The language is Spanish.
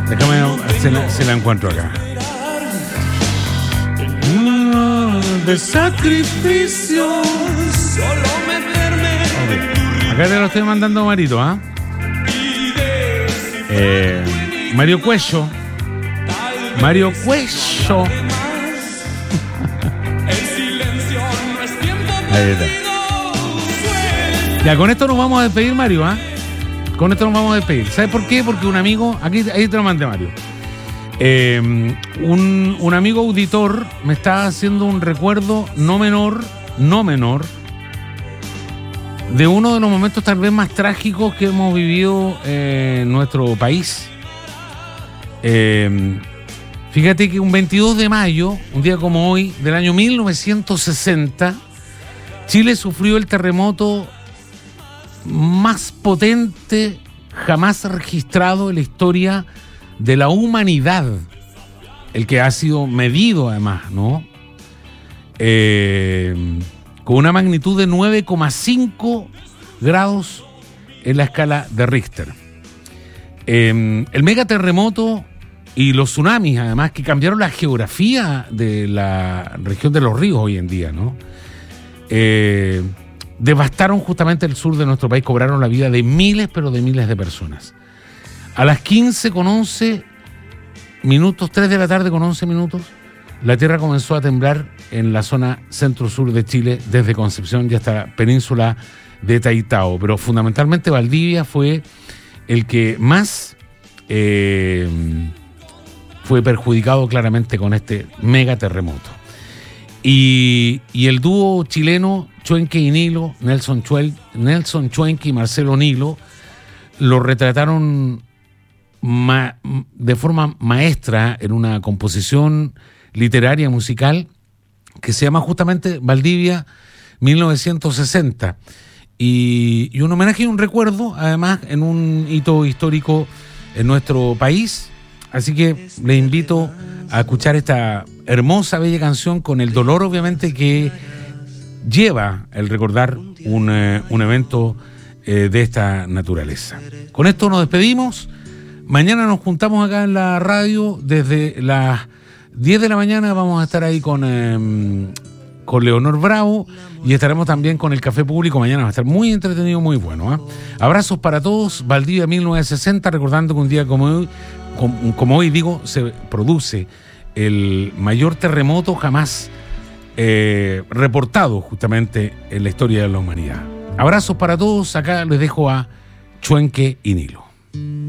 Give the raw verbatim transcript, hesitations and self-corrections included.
Déjame, se la, se la encuentro acá. De sacrificio. Solo meterme. Okay. Acá te lo estoy mandando Marito, ¿ah? ¿eh? Eh, Mario Cuello. Mario Cuello. Ahí está. Ya, con esto nos vamos a despedir, Mario, ¿ah? ¿eh? Con esto nos vamos a despedir. ¿Sabes por qué? Porque un amigo, aquí ahí te lo mandé, Mario. Eh, un, un amigo auditor me está haciendo un recuerdo no menor, no menor, de uno de los momentos tal vez más trágicos que hemos vivido eh, en nuestro país. Eh, fíjate que un veintidós de mayo, un día como hoy, del año mil novecientos sesenta, Chile sufrió el terremoto más potente jamás registrado en la historia de la humanidad, el que ha sido medido además, ¿no? Eh, con una magnitud de nueve coma cinco grados en la escala de Richter. Eh, el megaterremoto y los tsunamis, además, que cambiaron la geografía de la región de los ríos hoy en día, ¿no? Eh, devastaron justamente el sur de nuestro país, cobraron la vida de miles, pero de miles de personas. A las quince con once minutos, tres de la tarde con once minutos, la tierra comenzó a temblar en la zona centro-sur de Chile, desde Concepción y hasta la península de Taitao. Pero fundamentalmente Valdivia fue el que más eh, fue perjudicado claramente con este megaterremoto. Y, y el dúo chileno Chuenque y Nilo, Nelson, Chuel, Nelson Chuenque y Marcelo Nilo, lo retrataron ma, de forma maestra en una composición literaria musical que se llama justamente Valdivia mil novecientos sesenta. Y, y un homenaje y un recuerdo, además, en un hito histórico en nuestro país. Así que les invito a escuchar esta hermosa, bella canción con el dolor, obviamente, que lleva el recordar un, eh, un evento eh, de esta naturaleza. Con esto nos despedimos. Mañana nos juntamos acá en la radio desde las diez de la mañana. Vamos a estar ahí con, eh, con Leonor Bravo y estaremos también con el Café Público. Mañana va a estar muy entretenido, muy bueno, ¿eh? Abrazos para todos. Valdivia mil novecientos sesenta, recordando que un día como hoy, como, como hoy digo, se produce el mayor terremoto jamás eh, reportado justamente en la historia de la humanidad. Abrazos para todos. Acá les dejo a Chuenque y Nilo.